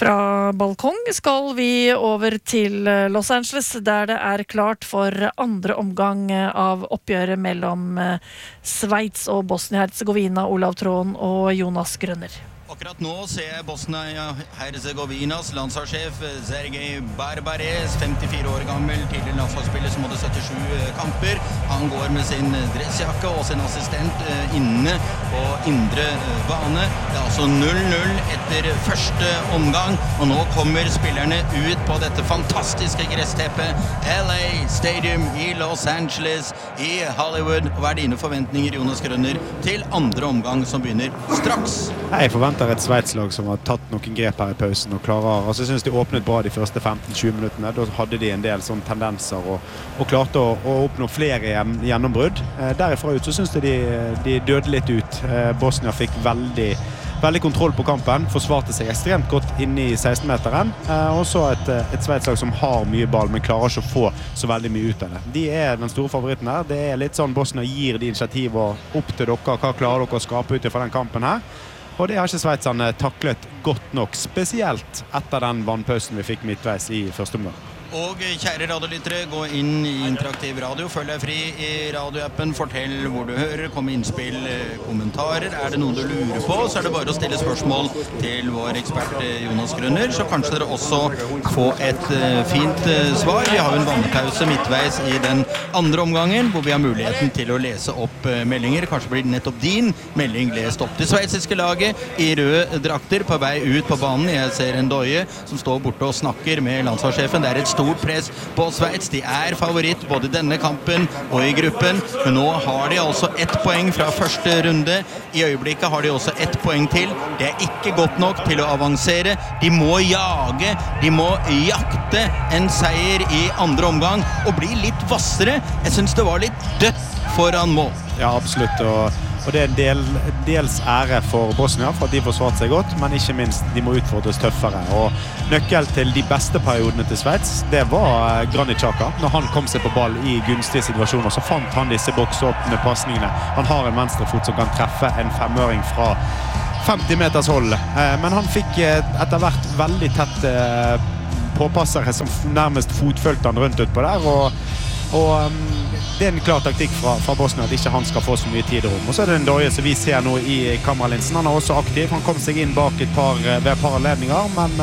Fra balkong skal vi over til Los Angeles, der det klart for andre omgang av oppgjøret mellom Sveits og Bosnia-Herzegovina, Olav Tråen og Jonas Grønner. Akkurat nå ser jeg Bosnia-Herzegovinas landslagssjef Sergej Barbares, 54 år gammel, tidligere landslagsspiller som hadde 77 kamper. Han går med sin dressjakke og sin assistent inne på indre bane. Det altså 0-0 etter første omgang, og nå kommer spillerne ut på dette fantastiske gressteppet LA Stadium i Los Angeles i Hollywood. Hva dine forventninger, Jonas Grønner, til andre omgang som begynner straks? Jeg forventer et Sveitslag som har tatt noen grep her i pausen og klarer, altså jeg synes de åpnet bra de første 15-20 minuttene. Da hadde de en del sånne tendenser og klarte å oppnå flere gjennombrudd. Derifra ut så synes jeg de døde litt ut. Bosnia fikk veldig kontroll på kampen, forsvarte seg ekstremt godt inne i 16-meteren, og så et Sveitslag som har mye ball, men klarer ikke å få så veldig mye ut av det. De den store favoritten her. Det litt sånn Bosnia gir de initiativer opp til dere. Hva klarer dere å skape ut fra den kampen her? Og det har ikke sveitserne taklet godt nok, spesielt etter den vannpausen vi fikk midtveis i første omgang. Og kjære radiolyttere, gå inn i Interaktiv Radio, følg deg fri i radioappen, fortell hvor du hører, kom med innspill, kommentarer. Det noe du lurer på, så det bare å stille spørsmål til vår ekspert Jonas Grønner, så kanskje dere også får et fint svar. Vi har jo en vannpause midtveis i den andre omgangen, hvor vi har muligheten til å lese opp meldinger. Kanskje blir nettopp din melding lest opp til sveitsiske laget i røde drakter på vei ut på banen. Jeg ser en Doye som står borte og snakker med landslagssjefen. Det et stort press på Sveits. De favoritt både i denne kampen og i gruppen, men nå har de altså 1 poeng fra første runde. I øyeblikket har de også 1 poeng til. Det ikke godt nok til å avansere. De må jage, de må jakte en seier i andre omgang og bli litt vassere. Jeg synes det var litt dødt foran mål. Ja, absolutt, og det dels ære for Bosnia for at de forsvarte seg godt, men ikke minst de må utfordres tøffere. Og nøkkel til de beste periodene til Sveits, det var Granit Xhaka. Når han kom seg på ball i gunstige situasjoner, så fant han disse boksåpne passningene. Han har en venstrefot som kan treffe en 5-øring fra 50 meters hold. Men han fikk etter hvert veldig tett påpassere som nærmest fotfølte han rundt utpå der, og det en klar taktikk fra Bosnia at ikke han skal få så mye tid og rom. Og så det en Doye som vi ser nå i kameralinsen. Han også aktiv. Han kom seg inn bak ved et par anledninger, men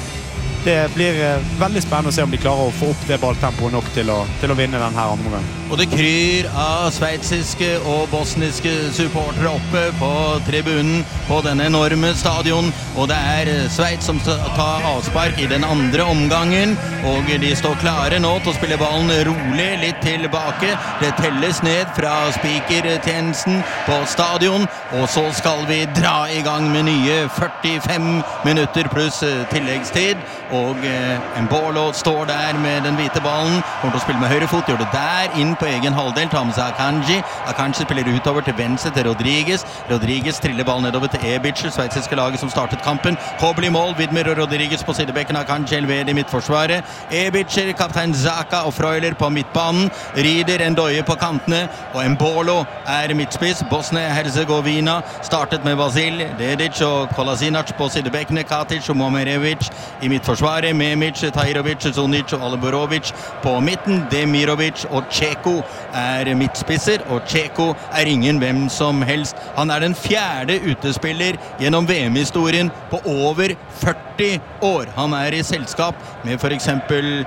det blir veldig spennende å se om de klarer å få opp det balltempoet nok til å vinne denne andre gangen. Og det kryr av sveitsiske og bosniske supportere oppe på tribunen på denne enorme stadion, og det Sveits som tar avspark i den andre omgangen, og de står klare nå til å spille ballen rolig litt tilbake. Det telles ned fra spikertjenesten på stadion, og så skal vi dra i gang med nye 45 minutter pluss tilleggstid, og Embolo står der med den hvite ballen, kommer til å spille med høyre fot, gjør det der inn på egen halvdel, tar med seg Akanji spiller utover til venstre til Rodriguez triller ballen nedover til Ebic, sveitsiske laget som startet kampen. Kobel i mål, Widmer og Rodriguez på sidebekken, Akanji Elvedi i midtforsvaret, Ebic, kaptein Zaka og Freuler på midtbanen, Rieder Ndoye på kantene, og Embolo midtspiss. Bosnia-Herzegovina startet med Vasil, Dedic og Kolasinac på sidebekkene, Katic og Momerevic i midtforsvaret, Memic, Tahirovic, Zunic og Aliborovic på midten, Demirovic og Čeko midtspisser, og Čeko ingen hvem som helst. Han den 4. utespiller gjennom VM-historien på over 40 år. Han i selskap med for eksempel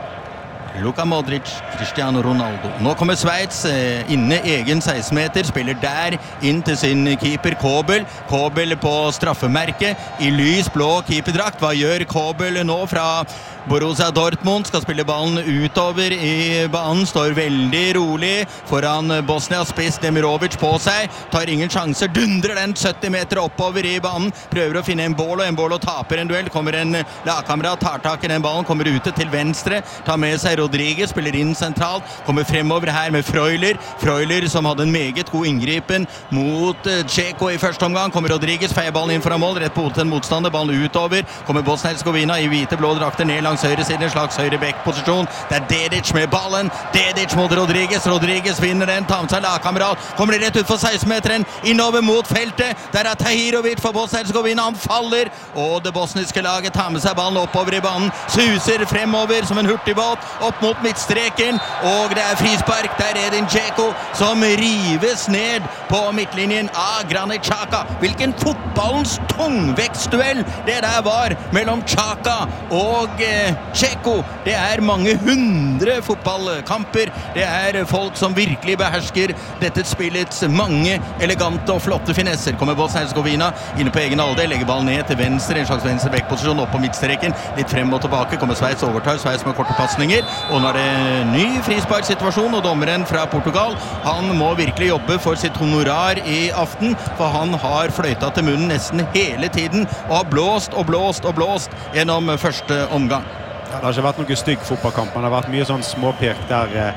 Luka Modric, Cristiano Ronaldo. Nå kommer Sveits inne egen 16-meter, spiller der inn til sin keeper Kobel. Kobel på straffemerket i lys blå keeperdrakt. Hva gjør Kobel nå fra Borussia Dortmund? Skal spille ballen utover i banen, står veldig rolig foran Bosnia, spiss Demirovic på seg, tar ingen sjanser, dundrer den 70 meter oppover i banen, prøver å finne Embolo taper en duell, kommer en lagkamerat, tar tak i den ballen, kommer ute til venstre, tar med seg Rodriguez spiller inn sentralt, kommer fremover her med Freuler som hadde en meget god inngripen mot Dzeko i første omgang. Kommer Rodriguez, feier ballen inn fra mål, rett på hodet til en motstander, ballen utover. Kommer Bosnia-Herzegovina i hvite blå drakter ned langs høyre siden, en slags høyre back-posisjon. Det er Dedic med ballen. Dedic mot Rodriguez. Rodriguez vinner den, tar med seg lagkamerat. Kommer det rett ut for 16-meteren, innover mot feltet. Der er Tahirovic for Bosnia-Herzegovina. Han faller, og det bosniske laget tar med seg ballen oppover i banen. Suser fremover som en hurtigbåt opp mot midtstreken, og det er frispark. Der er Edin Dzeko som rives ned på midtlinjen av Granit Xhaka. Hvilken fotballens tungvektsduell det der var mellom Xhaka og Dzeko. Det er mange hundre fotballkamper. Det er folk som virkelig behersker dette spillets mange elegante og flotte finesser. Kommer Bosnia-Herzegovina inne på egen halvdel, legger ballen ned til venstre, en slags venstre backposisjon opp på midtstreken, litt frem og tilbake, kommer Sveits overtar, Sveits med korte passninger, og nå er det ny frisparksituasjon, og dommeren fra Portugal, han må virkelig jobbe for sitt honorar i aften, for han har fløyta til munnen nesten hele tiden, og har blåst og blåst og blåst gjennom første omgang. Ja, det har ikke vært noen stygg fotballkamp, men det har vært mye sånn småpirk der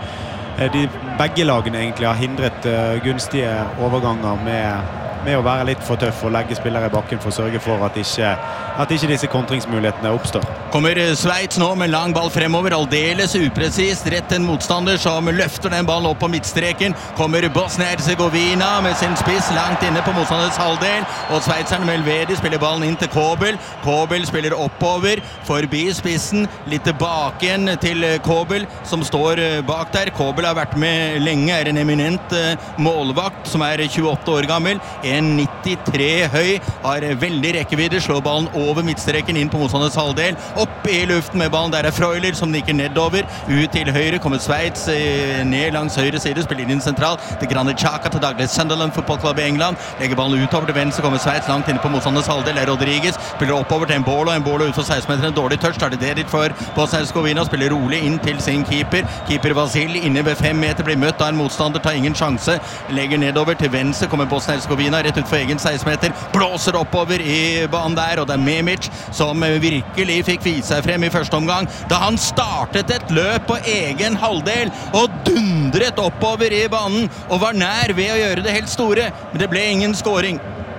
begge lagene egentlig har hindret gunstige overganger med å være litt for tøff og legge spillere i bakken for å sørge for at ikke disse kontringsmulighetene oppstår. Kommer Sveits nå med lang ball fremover, aldeles upresist, rett til en motstander som løfter den ballen opp på midtstreken. Kommer Bosnia-Herzegovina med sin spiss langt inne på motstanders halvdel, og sveitseren Melvedi spiller ballen inn til Kobel. Kobel spiller oppover, forbi spissen, litt tilbake igjen til Kobel, som står bak der. Kobel har vært med lenge, er en eminent målvakt som er 28 år gammel, 1,93 høy, har veldig rekkevidde, slår ballen over midtstreken inn på motstanders halvdel, opp i luften med ballen, der er Freuler som nikker nedover, ut til høyre, kommer Sveits ned langs høyre side, spiller inn sentralt, til Granit Xhaka til daglig Sunderland fotballklubb i England, legger ballen utover til venstre, kommer Sveits langt inne på motstanders halvdel, er Rodriguez, spiller oppover til en Embolo ut for 16-meteren, dårlig touch, starter det ditt for Bosnia-Herzegovina, spiller rolig inn til sin keeper Vasil inne ved 5 meter, blir møtt av en motstander, tar ingen sjanse, legger nedover til venstre, kommer Bosnia-Herzegovina rett ut for egen 16-meter, blåser oppover i banen der, og det er Memic som virkelig fikk vise seg frem i første omgang, da han startet et løp på egen halvdel og dundret oppover i banen og var nær ved å gjøre det helt store, men det ble ingen scoring.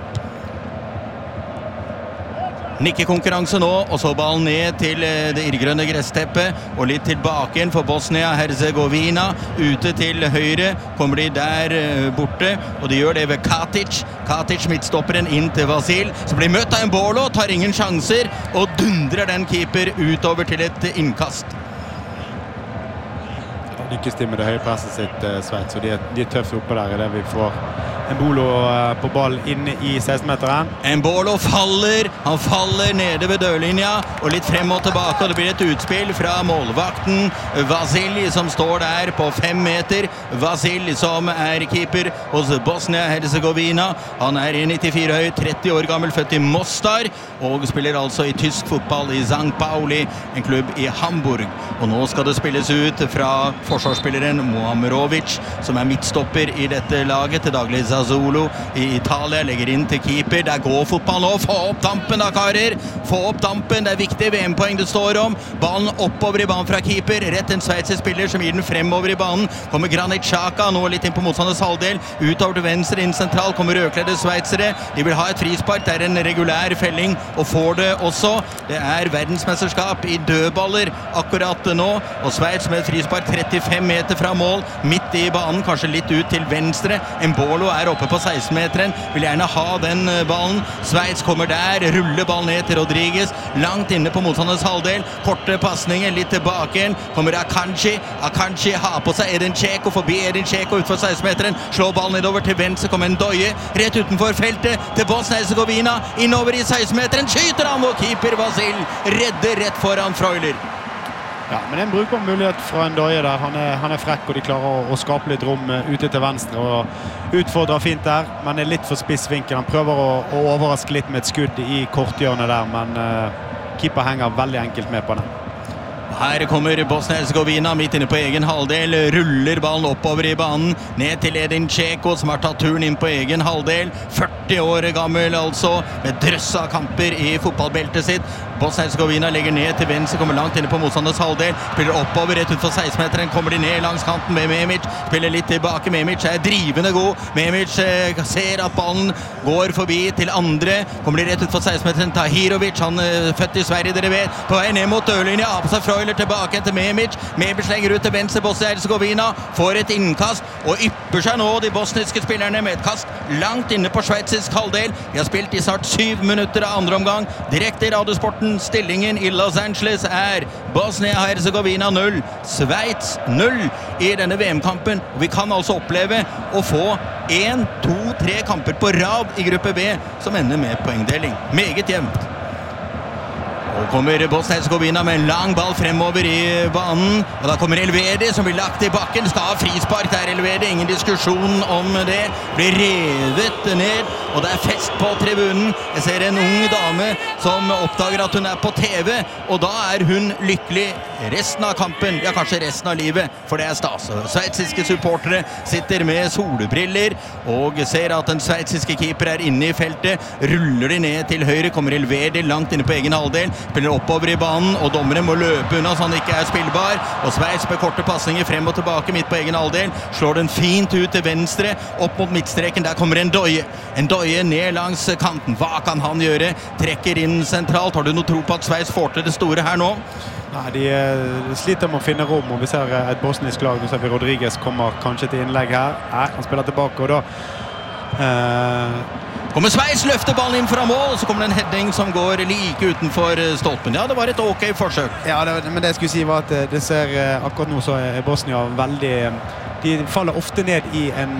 Nikkekonkurranse nå, og så ballen ned til det irrgrønne gressteppet, og litt tilbake igjen for Bosnia-Herzegovina, ute til høyre, kommer de der borte, og de gjør det ved Katic. Katic midtstopperen inn til Vasil, som blir møtt av Embolo, tar ingen sjanser, og dundrer den keeper utover til et innkast. Lykkes de med det høye presset sitt, Sveits, og de er tøffe oppe der i det vi får. Embolo på ball inne i 16-meteren. Embolo faller, han faller nede ved dørlinja, og litt frem og tilbake, og det blir et utspill fra målvakten Vasil, som står der på 5 meter. Vasil, som er keeper hos Bosnia-Herzegovina. Han er 1,94 høy, 30 år gammel, født i Mostar, og spiller altså i tysk fotball i St. Pauli, en klubb i Hamburg. Og nå skal det spilles ut fra forsvarsspilleren Mohamerovic, som er midtstopper i dette laget, til daglig Zazolo i Italia, legger inn til keeper. Der går fotball nå. Få opp dampen da, karer! Få opp dampen, det er viktig VM-poeng det står om. Ballen oppover i banen fra keeper, rett en sveitsisk spiller som gir den fremover i banen. Kommer Granit Xhaka, nå litt inn på motstanders halvdel, utover til venstre, inn sentral, kommer rødkledde sveitsere. De vil ha et frispark, det er en regulær felling, og får det også. Det er verdensmesterskap i dødballer akkurat nå, og Sveits med et frispark 35 meter fra mål, midt i banen, kanskje litt ut til venstre. Embolo er oppe på 16-meteren, vil gjerne ha den ballen. Sveits kommer der, ruller ballen ned til Rodriguez, langt inne på motstanders halvdel, korte passninger, litt tilbake igjen, kommer Akanji har på seg Edin Dzeko, forbi Edin Dzeko ut for 16-meteren, slår ballen nedover til venstre, kommer en døye, rett utenfor feltet, til Bosnia-Herzegovina, innover i 16-meteren, skyter han, og keeper Vasil redder rett foran Freuler. Ja, men det er en brukbar mulighet fra en døye der. Han er frekk, og de klarer å skape litt rom ute til venstre, og utfordrer fint der, men er litt for spiss vinkel. Han prøver å overraske litt med et skudd i korthjørnet der, men keeper henger veldig enkelt med på den. Her kommer Bosnia-Herzegovina midt inne på egen halvdel, ruller ballen oppover i banen, ned til Edin Dzeko som har tatt turen inn på egen halvdel, 40 år gammel altså, med drøss av kamper i fotballbeltet sitt. Bosnia-Herzegovina legger ned til venstre, kommer langt inne på motstanders halvdel, spiller oppover rett utenfor 16-meteren, kommer de ned langs kanten med Memic, spiller litt tilbake, Memic er drivende god, Memic ser at ballen går forbi til andre, kommer de rett utenfor 16-meteren, Tahirovic, han født i Sverige, dere vet, på vei ned mot dørlinja, av seg Freuler tilbake til Memic, Memic legger ut til venstre, Bosnia-Herzegovina får et innkast, og ypper seg nå de bosniske spillerne med et kast langt inne på sveitsisk halvdel. Vi har spilt i snart 7 minutter av andre omgang, direkte i Radiosporten. Stillingen i Los Angeles er Bosnia-Herzegovina 0, Sveits 0 i denne VM-kampen. Vi kan altså oppleve å få 1, 2, 3 kamper på rad i gruppe B som ender med poengdeling. Meget jevnt. Og kommer Bosnia-Herzegovina med en lang ball fremover i banen, og da kommer Elvedi som blir lagt i bakken, skal ha frispark der Elvedi, ingen diskusjon om det, blir revet ned, og det er fest på tribunen. Jeg ser en ung dame som oppdager at hun er på TV, og da er hun lykkelig resten av kampen, ja kanskje resten av livet, for det er stas. Sveitsiske supportere sitter med solbriller og ser at den sveitsiske keeper er inne i feltet, ruller de ned til høyre, kommer Elvedi langt inne på egen halvdel, spiller oppover i banen, og dommeren må løpe unna så han ikke er spillbar, og Sveits med korte passninger frem og tilbake midt på egen halvdel, slår den fint ut til venstre, opp mot midtstreken, der kommer en Doye ned langs kanten, hva kan han gjøre? Trekker inn sentralt, har du noe tro på at Sveits får til det store her nå? Nei, de sliter med å finne rom, og vi ser et bosnisk lag, nå ser vi Rodriguez kommer kanskje til innlegg her, han spiller tilbake, og da kommer Sveits, løfter ballen inn fra mål, og så kommer det en heading som går like utenfor stolpen. Ja, det var et ok forsøk. Ja, men det jeg skulle si var at det ser, akkurat nå så er Bosnia veldig, de faller ofte ned i en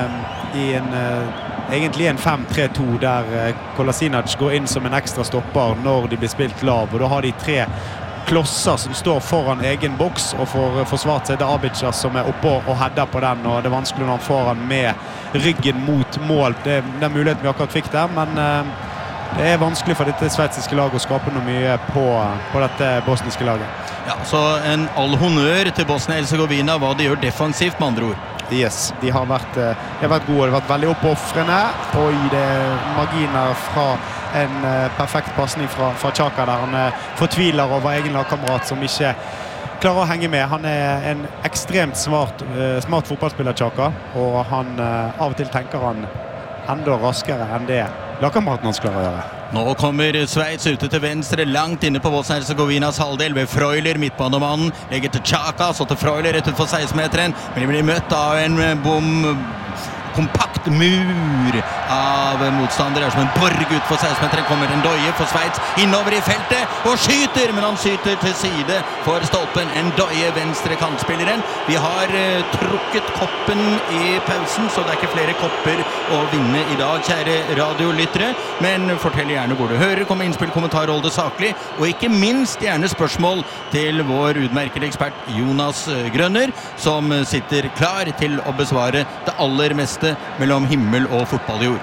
egentlig en 5-3-2 der Kolasinac går inn som en ekstra stopper når de blir spilt lav, og da har de 3 klosser som står foran egen boks og får forsvart seg. Det er Abica som er oppe og header på den, og det er vanskelig når han får han med ryggen mot mål. Det er muligheten vi akkurat fikk der, men det er vanskelig for dette sveitsiske laget å skape noe mye på dette bosniske laget. Ja, så en all honnør til Bosnia-Herzegovina, hva de gjør defensivt med andre ord. Yes, de har vært gode, de har vært veldig oppoffrende, og det er marginer fra en perfekt passning fra Chaka der han fortviler over egen lagkamerat som ikke klarer å henge med. Han er en ekstremt smart fotballspiller, Chaka, og han av og til tenker han enda raskere enn det lagkameraten hans klarer å gjøre. Nå kommer Sveits ute til venstre, langt inne på Bosnia-Herzegovinas halvdel ved Freuler, midtbanemannen, legger til Chaka, så til Freuler rett ut for 16-meteren, men de blir møtt av en kompakt mur av motstandere, som en borg ut for 16-meteren, kommer en Doye for Sveits innover i feltet og skyter, men han skyter til side for stolpen. En Doye, venstre kantspilleren. Vi har trukket koppen i pausen, så det er ikke flere kopper å vinne i dag, kjære radiolyttere, men fortell gjerne hvor du hører, kom innspill, kommentar, hold det saklig, og ikke minst gjerne spørsmål til vår utmerkede ekspert Jonas Grønner, som sitter klar til å besvare det aller meste mellom himmel og fotballjord.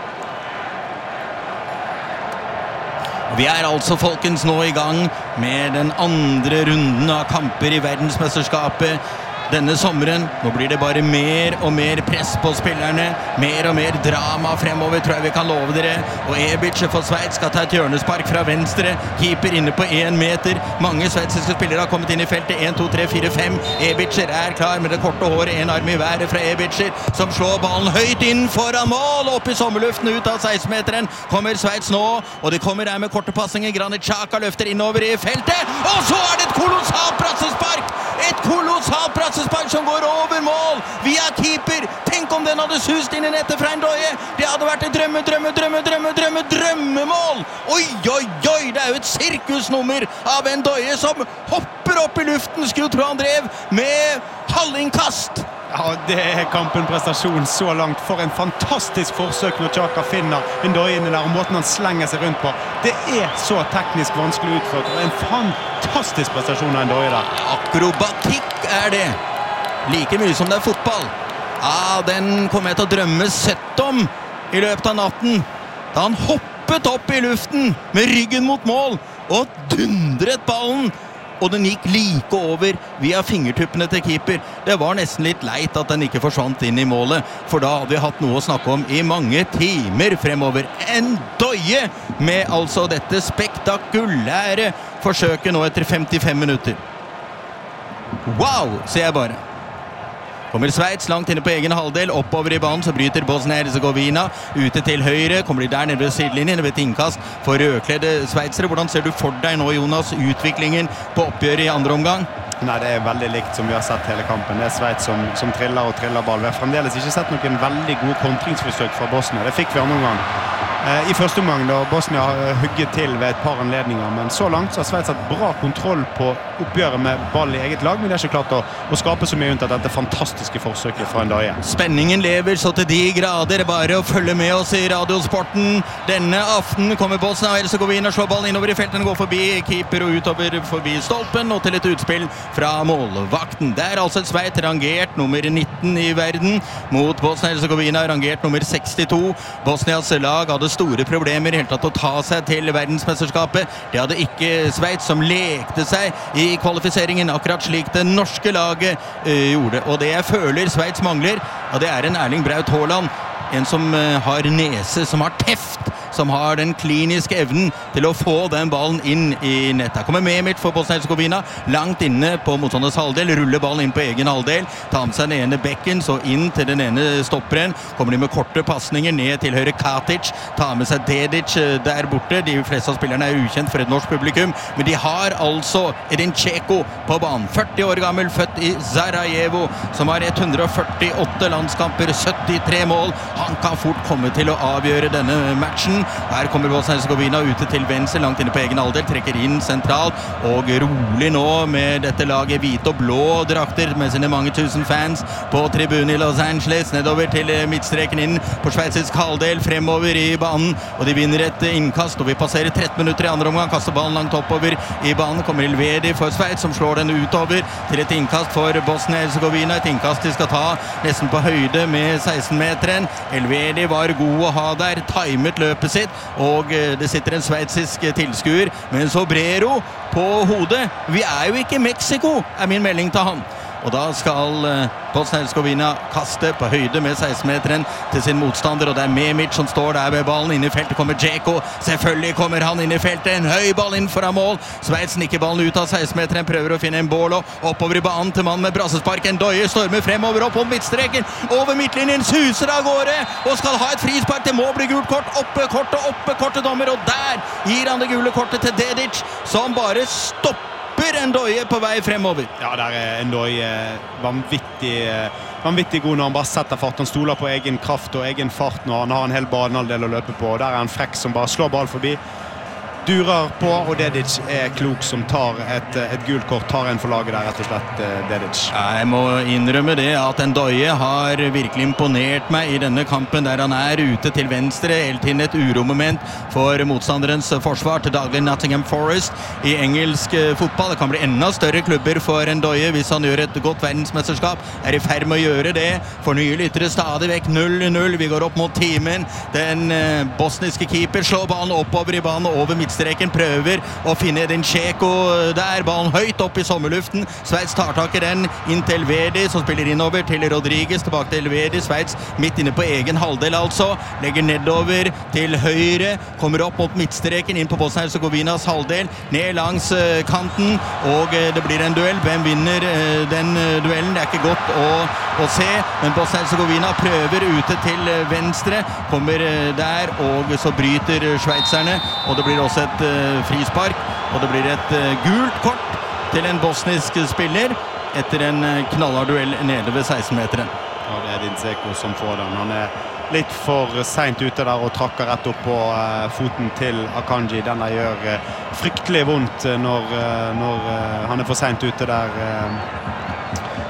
Vi er altså, folkens, nå i gang med den andre runden av kamper i verdensmesterskapet denne sommeren. Nå blir det bare mer og mer press på spillerne, mer og mer drama fremover, tror jeg vi kan love dere. Og Ebic for Sveits skal ta et hjørnespark fra venstre, keeper inne på 1 meter. Mange sveitsiske spillere har kommet inn i feltet, 1, 2, 3, 4, 5. Ebic er klar med det korte håret, en arm i været fra Ebic, som slår ballen høyt inn foran mål, opp i sommerluften ut av 16-meteren. Kommer Sveits nå, og de kommer her med korte passinger. Granit Xhaka løfter innover i feltet, og så er det et kolossalt brassespark! Et kolossalt brassespark som går over mål via keeper. Tenk om den hadde sust inn i nettet fra en Doye. Det hadde vært et drømmemål. Oi, det er jo et sirkusnummer av en Doye som hopper opp i luften. Skulle tro han drev med halvinnkast. Ja, det er kampen prestasjon så langt. For en fantastisk forsøk når Chaka finner en Doye inne der, og måten han slenger seg rundt på. Det er så teknisk vanskelig utført, og en fantastisk prestasjon av en Doye der. Akrobatikk er det. Like mye som det er fotball. Ja, den kommer jeg til å drømme søtt om i løpet av natten. Da han hoppet opp i luften med ryggen mot mål og dundret ballen og den gikk like over via fingertuppene til keeper. Det var nesten litt leit at den ikke forsvant inn i målet, for da hadde vi hatt noe å snakke om i mange timer fremover. En døye med altså dette spektakulære forsøket nå etter 55 minutter. Wow, ser jeg bare. Kommer Sveits langt inne på egen halvdel, oppover i banen, så bryter Bosnia-Herzegovina, ute til høyre, kommer de der nede ved sidelinjen, ved et innkast for rødkledde sveitsere. Hvordan ser du for deg nå, Jonas, utviklingen på oppgjøret i andre omgang? Nei, det veldig likt som vi har sett hele kampen. Det Sveits som triller og triller ball. Vi har fremdeles ikke sett noen veldig gode kontringsforsøk fra Bosnia. Det fikk vi andre omgang. I første omgang da Bosnia hugget til ved et par anledninger, men så langt så har Sveits hatt bra kontroll på oppgjøret med ball i eget lag, men de har ikke klart å skape så mye unntatt dette fantastiske forsøket fra en døye. Spenningen lever så til de grader, bare å følge med oss i radiosporten. Denne aften kommer Bosnia-Herzegovina, slår ballen innover i felten, går forbi keeper og utover forbi stolpen, og til et utspill fra målvakten. Det altså et Sveits rangert nummer 19 i verden, mot Bosnia-Herzegovina rangert nummer 62. Bosnias lag hadde store problemer i hele tatt å ta seg til verdensmesterskapet. Det hadde ikke Sveits, som lekte seg i kvalifiseringen, akkurat slik det norske laget gjorde. Og det jeg føler Sveits mangler, ja, det en Erling Braut Haaland. En som har nese, som har teft, som har den kliniske evnen til å få den ballen inn i nettet. Kommer Memic for Bosnia-Herzegovina, langt inne på motstanders halvdel, ruller ballen inn på egen halvdel, tar med seg den ene bekken, så inn til den ene stopperen, kommer de med korte passninger ned til høyre Katic, tar med seg Dedic der borte. De fleste av spillerne ukjent for et norsk publikum, men de har altså Edin Dzeko på banen, 40 år gammel, født i Sarajevo, som har 148 landskamper, 73 mål. Han kan fort komme til å avgjøre denne matchen. Her kommer Bosnia-Herzegovina ute til venstre, langt inne på egen halvdel, trekker inn sentralt, og rolig nå med dette laget hvite og blå drakter, med sine mange tusen fans på tribunen i Los Angeles, nedover til midtstreken inn på sveitsisk halvdel, fremover i banen, og de vinner et innkast, og vi passerer 13 minutter i andre omgang, kaster ballen langt oppover i banen, kommer Elvedi for Sveits, som slår den utover til et innkast for Bosnia-Herzegovina, et innkast de skal ta nesten på høyde med 16-meteren. Elvedi var god å ha der, timet løpet sitt, og det sitter en sveitsisk tilskuer med en sobrero på hodet. Vi jo ikke i Mexico, min melding til han. Og da skal Bosnia-Herzegovina kaste på høyde med 16-meteren til sin motstander, og det Memic som står der ved ballen. Inn i feltet kommer Dzeko, selvfølgelig kommer han inn i feltet, en høy ball inn foran mål. Sveits nikker ballen ut av 16-meteren, prøver å finne en bål, og oppover i banen til mann med brassespark. En døye stormer fremover opp på midtstreken, over midtlinjen, suser av gårde, og skal ha et frispark. Det må bli gult kort, oppe kortet dommer, og der gir han det gule kortet til Dedic, som bare stopper en døye på vei fremover. Ja, der en døye vanvittig god når han bare setter fart. Han stoler på egen kraft og egen fart når han har en hel banehalvdel å løpe på. Der han frekk som bare slår ball forbi, durer på, og Dedic klok som tar et gult kort, tar en for laget der, rett og slett Dedic. Jeg må innrømme det at en døye har virkelig imponert meg i denne kampen, der han ute til venstre, helt til et uromoment for motstanderens forsvar, til daglig Nottingham Forest i engelsk fotball. Det kan bli enda større klubber for en døye hvis han gjør et godt verdensmesterskap, i ferd med å gjøre det. For nye lyttere stadig vekk 0-0, vi går opp mot timen. Den bosniske keeper slår ballen oppover i banen, over midtstreken, prøver å finne Edin Dzeko der, ballen høyt opp i sommerluften. Sveits tar tak i den inn til Elvedi, som spiller innover til Rodriguez, tilbake til Elvedi. Sveits midt inne på egen halvdel altså, legger nedover til høyre, kommer opp mot midtstreken, inn på Bosnia-Herzegovinas halvdel, ned langs kanten, og det blir en duell. Hvem vinner den duellen? Det ikke godt å se, men Bosnia-Herzegovina prøver ute til venstre, kommer der, og så bryter sveitserne, og det blir også et frispark, og det blir et gult kort til en bosnisk spiller etter en knallhard duell nede ved 16-meteren. Ja, det Edin Dzeko som får den. Han litt for sent ute der og trakker rett opp på foten til Akanji. Den gjør fryktelig vondt når han for sent ute der.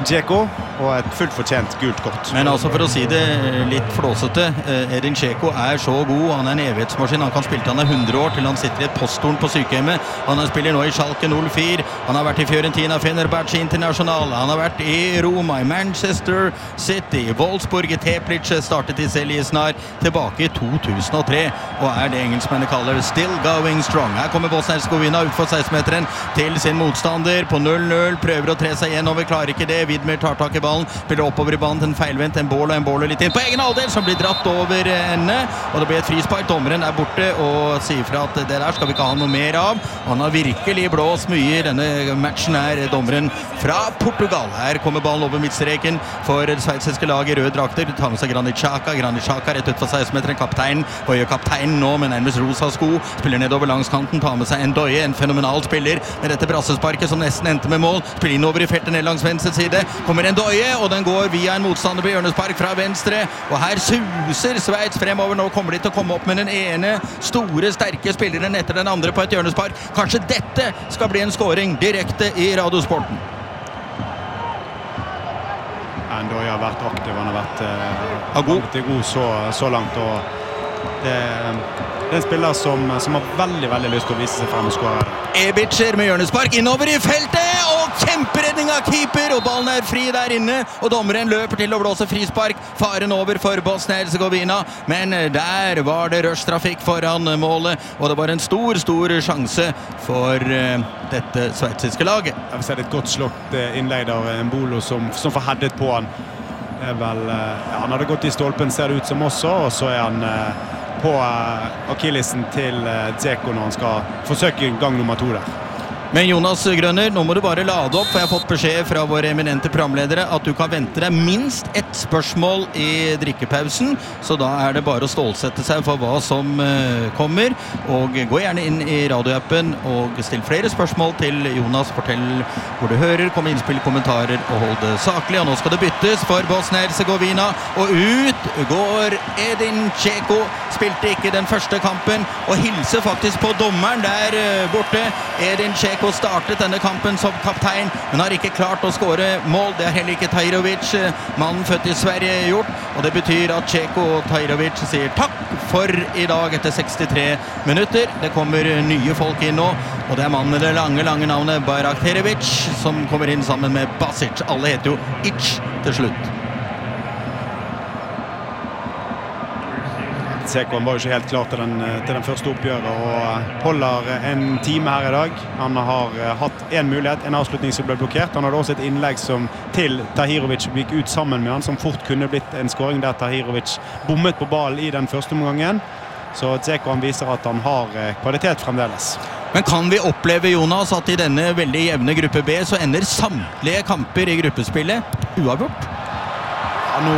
Dzeko, og et fullt fortjent gult kort. Men altså for å si det litt flåsete, Edin Dzeko så god, han en evighetsmaskin, han kan spille til han 100 år, til han sitter i et posttorn på sykehjemmet, han spiller nå i Schalke 04, han har vært i Fiorentina, Fenerbahce International, han har vært i Roma, i Manchester City, Wolfsburg, i Teplic, startet i Selisnar, tilbake i 2003, og det engelskmennene kaller still going strong. Her kommer Bosnia-Herzegovina ut for 16-meteren til sin motstander på 0-0, prøver å tre seg gjennom, klarer ikke det, Widmer tar tak i ballen, spiller oppover i banen til en feilvendt, en bål litt inn på egen halvdel, som blir dratt over ende, og det blir et frispark. Dommeren borte og sier fra at det der skal vi ikke ha noe mer av. Han har virkelig blåst mye i denne matchen dommeren fra Portugal. Her kommer ballen over midtstreken for det sveitsiske laget i røde drakter. Tar med seg Granit Xhaka rett ut for 16-meteren, kaptein. Hva gjør kapteinen nå med nærmest rosa sko? Spiller nedover langs kanten, tar med seg Ndoye, en fenomenal spiller med dette brassesparket som nesten endte med mål. Spiller inn over i feltet ned langs venstre side. Kommer Ndoye, og den går via en motstander på hjørnespark fra venstre, og her suser Sveits fremover. Nå kommer de til å komme opp med den ene store, sterke spilleren etter den andre på et hjørnespark. Kanskje dette skal bli en scoring direkte i Radiosporten. Ndoye har vært aktiv, han har vært god så langt, og det er en spiller som har veldig lyst til å vise seg frem og skåre. Ebitzer med hjørnespark innover i feltet, og kjemperedning av keeper, og ballen fri der inne, og dommeren løper til å blåse frispark, faren over for Bosnia-Herzegovina, men der var det rushtrafikk foran målet, og det var en stor sjanse for dette sveitsiske laget. Jeg vil si det et godt slått innlegg av Mbolo som får headet på han. Han hadde gått i stolpen, ser det ut som også, og så han på akillesen til Dzeko når han skal forsøke gang nummer 2 der. Men Jonas Grønner, nå må du bare lade opp, for jeg har fått beskjed fra våre eminente programledere at du kan vente deg minst ett spørsmål i drikkepausen, så da det bare å stålsette seg for hva som kommer, og gå gjerne inn i radioappen og still flere spørsmål til Jonas, fortell hvor du hører, kom innspill, kommentarer og hold det saklig, og nå skal det byttes for Bosnia-Herzegovina, og ut går Edin Dzeko, spilte ikke den første kampen, og hilser faktisk på dommeren der borte. Edin Dzeko startet denne kampen som kaptein, men har ikke klart å skåre mål. Det heller ikke Tahirovic, mannen født i Sverige, gjort, og det betyr at Dzeko og Tahirovic sier takk for i dag etter 63 minutter. Det kommer nye folk inn nå, og det mannen med det lange navnet Barakterevic som kommer inn sammen med Basic. Alle heter jo Ic til slutt. Dzeko var jo ikke helt klar til den første oppgjøret og holder en time her i dag. Han har hatt en mulighet, en avslutning som ble blokkert. Han hadde også et innlegg som til Tahirovic gikk ut sammen med han, som fort kunne blitt en scoring der Tahirovic bommet på ballen i den første omgangen. Så Dzeko han viser at han har kvalitet fremdeles. Men kan vi oppleve, Jonas, at i denne veldig jevne gruppe B så ender samtlige kamper i gruppespillet uavgjort? Ja, nå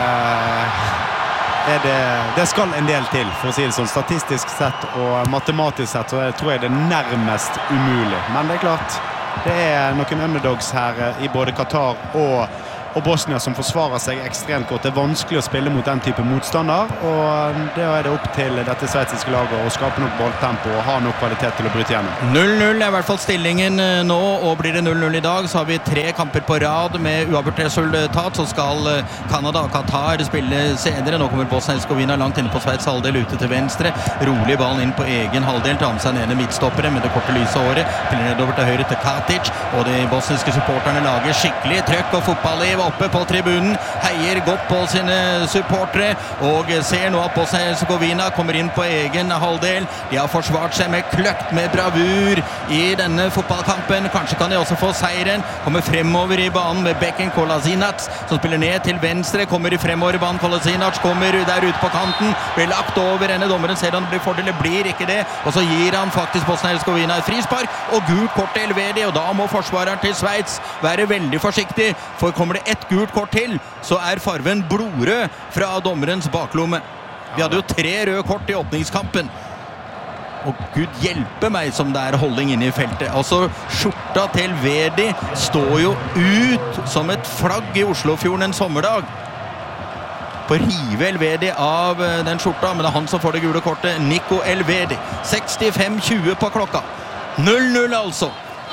det skal en del til, for å si det sånn. Statistisk sett og matematisk sett så tror jeg det nærmest umulig. Men det klart, det noen underdogs her i både Qatar og Bosnia som forsvarer seg ekstremt godt. Det vanskelig å spille mot den type motstander, og det det opp til dette sveitsiske laget å skape nok balltempo og ha nok kvalitet til å bryte gjennom. 0-0 i hvert fall stillingen nå, og blir det 0-0 i dag, så har vi 3 kamper på rad med uavgjort resultat. Så skal Canada og Qatar spille senere. Nå kommer Bosnia-Herzegovina langt inne på Sveits halvdel, ute til venstre. Rolig ballen inn på egen halvdel, tar med seg nede midtstoppere med det korte lyse håret. Spiller nedover til høyre til Katic, og de bosniske supporterne lager skikkelig trøkk og fotballiv oppe på tribunen, heier godt på sine supportere, og ser nå at Bosnia-Herzegovina kommer inn på egen halvdel. De har forsvart seg med kløkt, med bravur i denne fotballkampen. Kanskje kan de også få seieren. Kommer fremover i banen med Bekken Kolasinac, som spiller ned til venstre, kommer fremover i banen. Kolasinac kommer der ute på kanten, blir lagt over ende. Dommeren ser han blir fordel, det blir ikke det, og så gir han faktisk Bosnia-Herzegovina et frispark, og gult kort til Elvedi, og da må forsvareren til Sveits være veldig forsiktig, for kommer det ett gult kort til, så farven blodrød fra dommerens baklomme. Vi hadde jo 3 røde kort i åpningskampen, og Gud hjelpe meg som det holdning inne i feltet. Altså, skjorta til Verdi står jo ut som et flagg i Oslofjorden en sommerdag. På rive Elvedi av den skjorta, men det han som får det gule kortet, Nico Elvedi. 65-20 på klokka. 0-0 altså.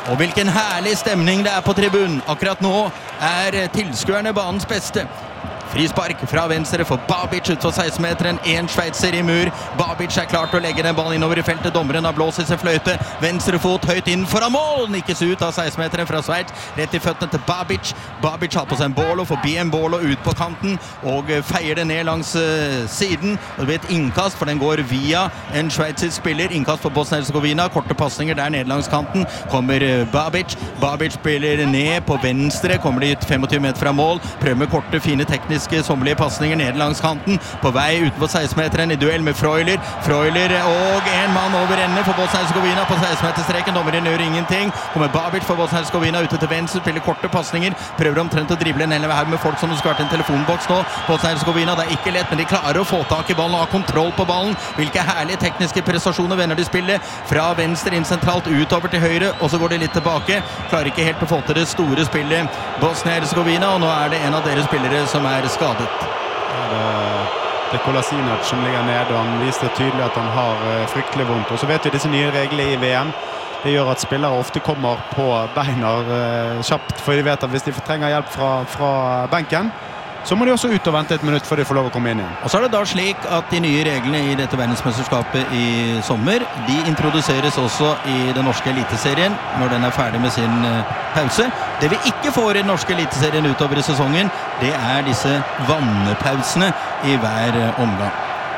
Og hvilken herlig stemning det på tribunen. Akkurat nå tilskuerne banens beste. Frispark fra venstre for Babic ut for 16-meteren. En Sveitser i mur. Babic klar til å legge den ballen innover i feltet. Dommeren har blåst i sin fløyte. Venstre fot høyt inn foran mål. Nikkes ut av 16-meteren fra Sveits. Rett i føttene til Babic. Babic har på seg en Bolo, forbi en Bolo ut på kanten. Og feier det ned langs siden. Og det blir et innkast, for den går via en sveitsisk spiller. Innkast for Bosnia-Herzegovina. Korte passninger der ned langs kanten. Kommer Babic. Babic spiller ned på venstre. Kommer det ut 25 meter fra mål. Prøver med korte, fine tekniske sommerlige passninger ned langs kanten, på vei utenfor 16-meteren i duell med Freuler og en mann over ende for Bosnia-Herzegovina på 16-meterstreken. Dommeren gjør ingenting. Kommer Babic for Bosnia-Herzegovina ute til venstre, spiller korte passninger, prøver omtrent å drible en hele her med folk som skulle vært en telefonboks nå. Bosnia-Herzegovina, det ikke lett, men de klarer å få tak i ballen og ha kontroll på ballen. Hvilke herlige tekniske prestasjoner vender de spillet fra venstre inn sentralt utover til høyre, og så går de litt tilbake. Klarer ikke helt å få til det store spillet Bosnia-Herzegovina, og nå det en av deres spillere som skadet. Det Kolasinac som ligger nede, og han viste tydelig at han har fryktelig vondt. Og så vet vi disse nye reglene i VM. Det gjør at spillere ofte kommer på beina kjapt, for de vet at hvis de trenger hjelp fra benken, så må de også ut og vente et minutt før de får lov å komme inn igjen. Og så det da slik at de nye reglene i dette verdensmesterskapet i sommer, de introduseres også i den norske eliteserien når den ferdig med sin pause. Det vi ikke får i den norske eliteserien utover i sesongen, det disse vannepausene i hver omgang.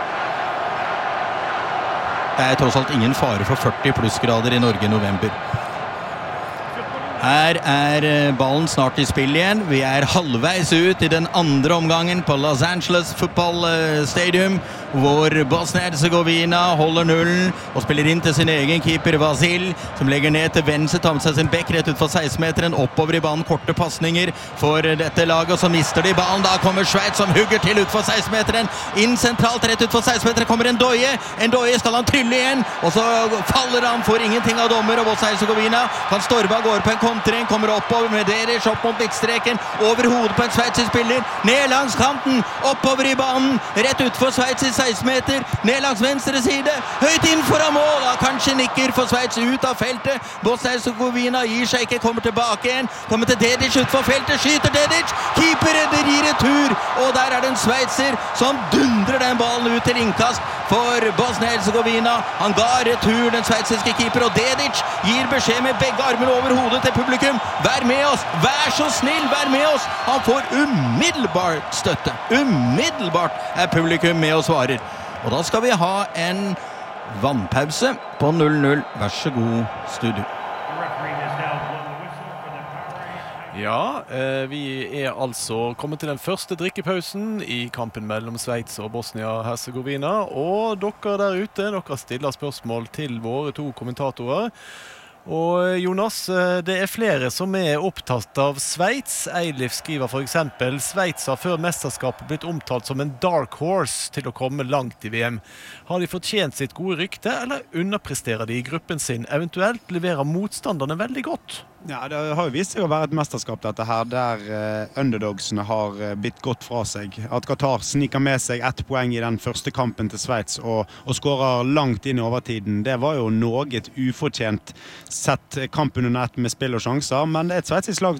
Det tross alt ingen fare for 40 plussgrader i Norge i november. Her ballen snart i spill igjen. Vi halvveis ut i den andre omgangen på Los Angeles Football Stadium, hvor Bosnia-Herzegovina holder nullen og spiller inn til sin egen keeper Vasil, som legger ned til venstre, tar med seg sin bekk rett ut for 16-meteren, oppover i banen, korte passninger for dette laget, og så mister de ballen. Da kommer Sveits som hugger til ut for 16-meteren, inn sentralt rett ut for 16-meteren, kommer en Doye skal han trylle igjen, og så faller han, får ingenting av dommer, og Bosnia-Herzegovina kan storme av gårde på en kontring, kommer oppover med Dedic opp mot midtstreken, over hodet på en sveitsisk spiller, ned langs kanten, oppover i banen, rett ut for Sveits i 16 meter, ned langs venstre side, høyt inn foran mål, kanskje nikker for Sveits ut av feltet. Bosnia-Herzegovina gir seg ikke, kommer tilbake igjen, kommer til Dedic ut for feltet, skyter Dedic, keeper redder i retur, og der det en sveitser som dundrer den ballen ut til innkast for Bosnia-Herzegovina. Han ga retur, den sveitsiske keeper, og Dedic gir beskjed med begge armer over hodet til publikum. Vær med oss, vær så snill, vær med oss. Han får umiddelbart støtte. Umiddelbart publikum med og svarer. Og da skal vi ha en vannpause på 0-0. Vær så god, studio. Ja, vi altså kommet til den første drikkepausen i kampen mellom Sveits og Bosnia-Herzegovina, og dere der ute, dere stiller spørsmål til våre to kommentatorer. Og Jonas, det flere som opptatt av Sveits. Eilif skriver for eksempel: Sveits har før mesterskapet blitt omtalt som en dark horse til å komme langt i VM. Har de fortjent sitt gode rykte, eller underpresterer de i gruppen sin? Eventuelt leverer motstanderne veldig godt? Ja, det har jo vist seg å være et mesterskap dette her, der underdogsene har blitt godt fra seg. At Qatar sniker med seg 1 poeng i den første kampen til Sveits og skårer langt inn i overtiden. Det var jo noe ufortjent sett kampen under ett med spill og sjanser, men det et sveitsisk lag